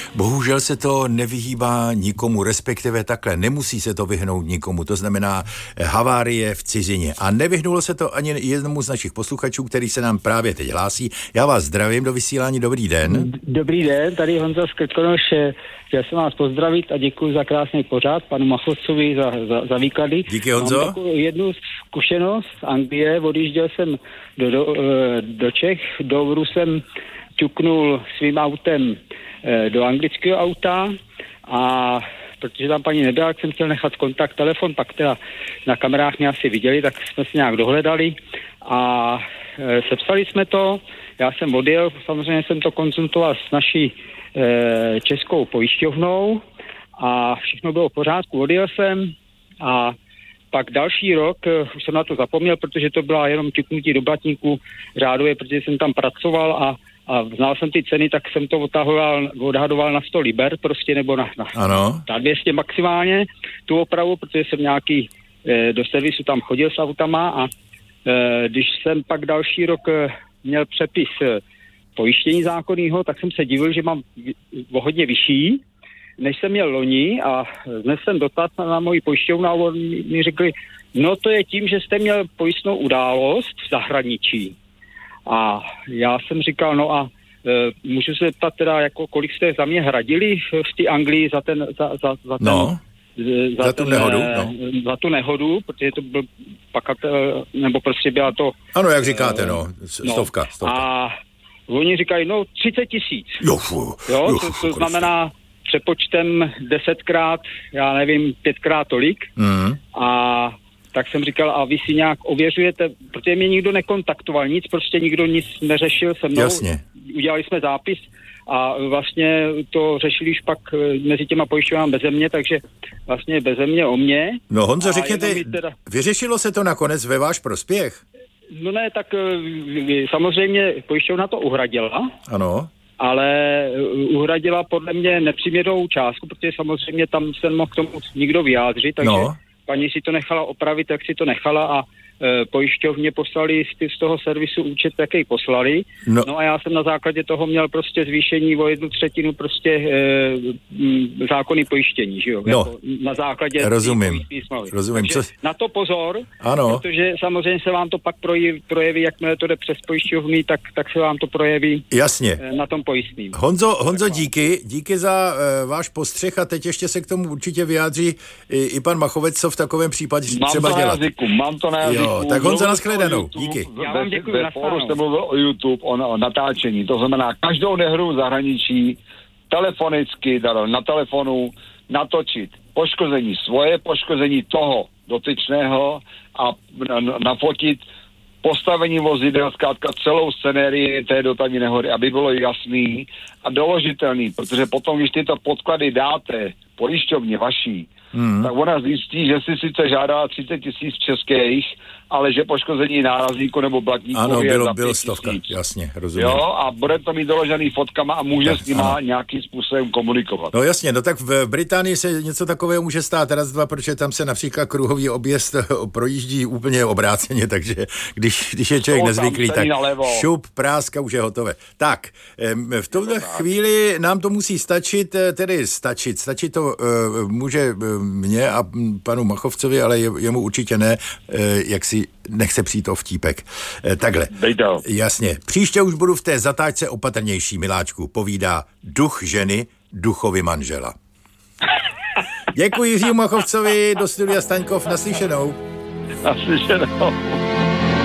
Bohužel se to nevyhýbá nikomu, respektive takhle, nemusí se to vyhnout nikomu, to znamená havárie v cizině. A nevyhnulo se to ani jednomu z našich posluchačů, který se nám právě teď hlásí. Já vás zdravím do vysílání, dobrý den. Dobrý den, tady Honza z Krkonoš, chtěl jsem vás pozdravit a děkuji za krásný pořad, panu Machovcovi za výklady. Díky, Honzo. Mám takovou jednu zkušenost z Anglie, odjížděl jsem do Čech, do Douvru jsem ťuknul svým autem do anglického auta a protože tam paní nebyla, tak jsem chtěl nechat kontakt telefon, pak teda na kamerách mě asi viděli, tak jsme si nějak dohledali a sepsali jsme to, já jsem odjel, samozřejmě jsem to konzultoval s naší českou pojišťovnou a všechno bylo v pořádku, odjel jsem a pak další rok, už jsem na to zapomněl, protože to byla jenom ťuknutí do blatníku řádově, protože jsem tam pracoval a znal jsem ty ceny, tak jsem to odhadoval na 100 liber prostě, nebo na 200 maximálně tu opravu, protože jsem nějaký do servisu tam chodil s autama a když jsem pak další rok měl přepis pojištění zákonného, tak jsem se divil, že mám hodně vyšší, než jsem měl loni a dnes jsem dotaz na moji pojišťovnu a oni mi řekli, no to je tím, že jste měl pojistnou událost v zahraničí. A já jsem říkal, no a můžu se ptat teda, jako kolik jste za mě hradili v té Anglii za tu nehodu, za tu nehodu, protože to byl pakatel, nebo prostě byla to... Ano, jak říkáte, stovka. A oni říkají, no 30 000. To znamená přepočtem 10krát, já nevím, 5krát tolik. A tak jsem říkal, a vy si nějak ověřujete, protože mě nikdo nekontaktoval, nikdo nic neřešil se mnou. Jasně. Udělali jsme zápis a vlastně to řešili už pak mezi těma pojišťovnami beze mě, takže vlastně beze mě o mě. No Honzo, řekněte, vyřešilo se to nakonec ve váš prospěch? No ne, tak samozřejmě pojišťovna to uhradila. Ano. Ale uhradila podle mě nepřiměrnou částku, protože samozřejmě tam se mohl k tomu nikdo vyjádřit, takže paní si to nechala opravit, jak si to nechala a pojišťovně poslali z toho servisu účet, jaký poslali. No a já jsem na základě toho měl prostě zvýšení o 1/3 prostě zákonný pojištění, že jo? Jako na základě rozumím. Takže na to pozor, protože samozřejmě se vám to pak projeví, jakmile to jde přes pojišťovny, tak se vám to projeví. Jasně. Na tom pojistným. Honzo, díky za váš postřeh a teď ještě se k tomu určitě vyjádří i pan Machovec, co v takovém případě třeba dělat. Mám to na jazyku. Tak Honza, nashledanou. Díky. Já vám děkuji. Ve fóru jste mluvil o YouTube, o natáčení. To znamená, každou nehru v zahraničí telefonicky, na telefonu natočit poškození svoje, poškození toho dotyčného a nafotit postavení vozidel, zkrátka celou scenérii té dopravní nehody, aby bylo jasný a doložitelný, protože potom, když tyto podklady dáte pojišťovně vaší, tak ona zjistí, že si sice žádá 30 000 českých, ale že poškození nárazníku nebo blatníku je za 5 000. 100, jasně, rozumím. Jo, a bude to mít doložený fotkama a může s nima nějakým způsobem komunikovat. No jasně, no tak v Británii se něco takového může stát raz, dva, protože tam se například kruhový objezd projíždí úplně obráceně, takže když je člověk nezvyklý, tak šup, práska, už je hotové. Tak, v tomto chvíli nám to musí stačit, stačit to může mně a panu Machovcovi, ale jemu určitě ne, jak si nechce přijít o vtípek. Takhle. Jasně. Příště už budu v té zatáčce opatrnější, miláčku, povídá duch ženy duchovi manžela. Děkuji Jiřímu Machovcovi, do studia Staňkov, naslyšenou. Naslyšenou.